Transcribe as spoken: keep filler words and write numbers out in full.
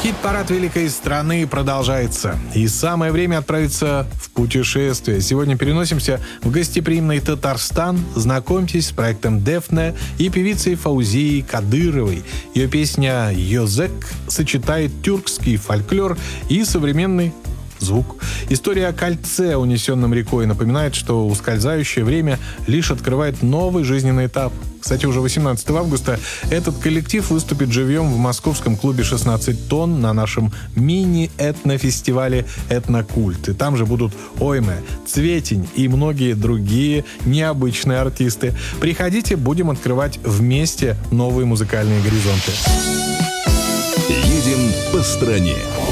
Хит-парад великой страны продолжается. И самое время отправиться в путешествие. Сегодня переносимся в гостеприимный Татарстан. Знакомьтесь с проектом «Дефне» и певицей Фаузией Кадыровой. Ее песня «Йозек» сочетает тюркский фольклор и современный звук. История о кольце, унесенном рекой, напоминает, что ускользающее время лишь открывает новый жизненный этап. Кстати, уже восемнадцатого августа этот коллектив выступит живьем в московском клубе шестнадцать тонн на нашем мини-этнофестивале «Этнокульт». И там же будут Ойме, Цветень и многие другие необычные артисты. Приходите, будем открывать вместе новые музыкальные горизонты. Едем по стране.